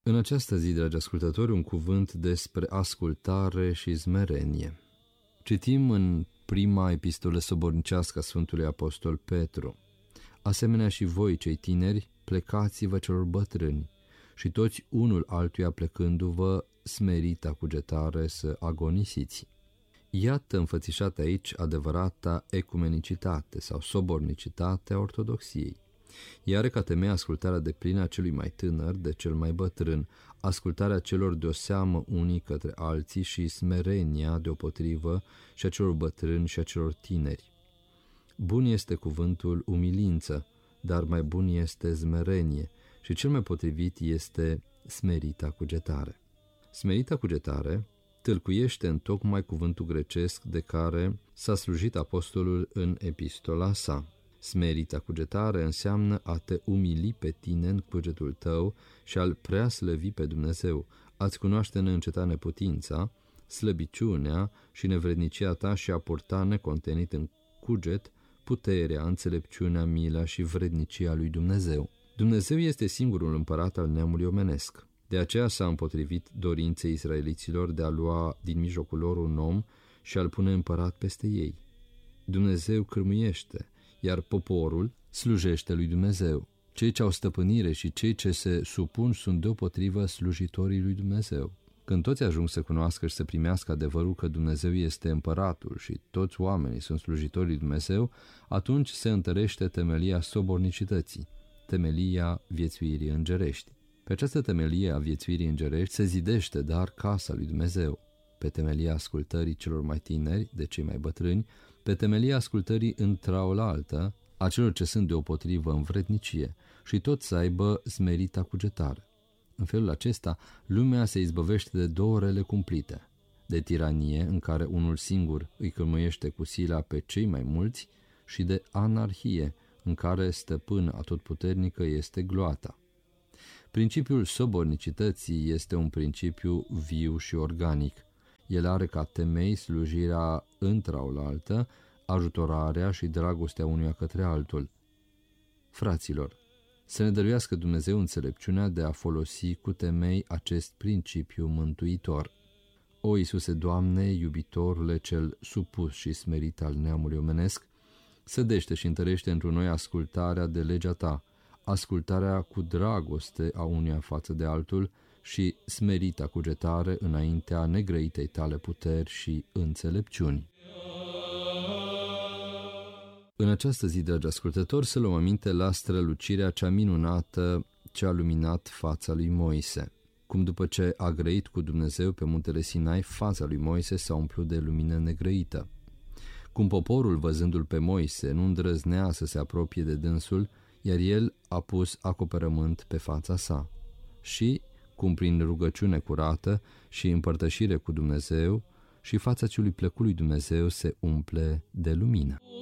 În această zi, dragi ascultători, un cuvânt despre ascultare și smerenie. Citim în prima epistolă sobornicească a Sfântului Apostol Petru: asemenea și voi, cei tineri, plecați-vă celor bătrâni și toți unul altuia plecându-vă, smerita cugetare să agonisiți. Iată înfățișată aici adevărata ecumenicitate sau sobornicitate a ortodoxiei. Ea are ca temei ascultarea deplină a celui mai tânăr de cel mai bătrân, ascultarea celor de o seamă unii către alții și smerenia deopotrivă și a celor bătrâni și a celor tineri. Bun este cuvântul umilință, dar mai bun este smerenie și cel mai potrivit este smerita cugetare. Smerita cugetare tâlcuiește întocmai cuvântul grecesc de care s-a slujit apostolul în epistola sa. Smerita cugetare înseamnă a te umili pe tine în cugetul tău și a-L preaslăvi pe Dumnezeu, a-ți cunoaște neînceta neputința, slăbiciunea și nevrednicia ta și a purta necontenit în cuget puterea, înțelepciunea, mila și vrednicia lui Dumnezeu. Dumnezeu este singurul împărat al neamului omenesc. De aceea s-a împotrivit dorinței israeliților de a lua din mijlocul lor un om și a-l pune împărat peste ei. Dumnezeu cârmuiește, iar poporul slujește lui Dumnezeu. Cei ce au stăpânire și cei ce se supun sunt deopotrivă slujitorii lui Dumnezeu. Când toți ajung să cunoască și să primească adevărul că Dumnezeu este împăratul și toți oamenii sunt slujitorii lui Dumnezeu, atunci se întărește temelia sobornicității, temelia viețuirii îngerești. Pe această temelie a viețuirii îngerești se zidește dar casa lui Dumnezeu, pe temelia ascultării celor mai tineri de cei mai bătrâni, pe temelia ascultării într-aolaltă a celor ce sunt deopotrivă în vrednicie și tot să aibă smerita cugetare. În felul acesta, lumea se izbăvește de două rele cumplite, de tiranie, în care unul singur îi cârmuiește cu sila pe cei mai mulți, și de anarhie, în care stăpân atotputernică este gloata. Principiul sobornicității este un principiu viu și organic. El are ca temei slujirea într-aolaltă, ajutorarea și dragostea unuia către altul. Fraților, să ne dăruiască Dumnezeu înțelepciunea de a folosi cu temei acest principiu mântuitor. O, Iisuse, Doamne, iubitorule cel supus și smerit al neamului omenesc, sădește și întărește într noi ascultarea de legea Ta, ascultarea cu dragoste a unuia față de altul și smerita cugetare înaintea negrăitei Tale puteri și înțelepciuni. În această zi, dragi ascultători, să luăm aminte la strălucirea cea minunată ce a luminat fața lui Moise. Cum după ce a grăit cu Dumnezeu pe muntele Sinai, fața lui Moise s-a umplut de lumină negrăită. Cum poporul, văzându-l pe Moise, nu îndrăznea să se apropie de dânsul, iar el a pus acoperământ pe fața sa. Și cum prin rugăciune curată și împărtășire cu Dumnezeu, și fața celui plăcut lui Dumnezeu se umple de lumină.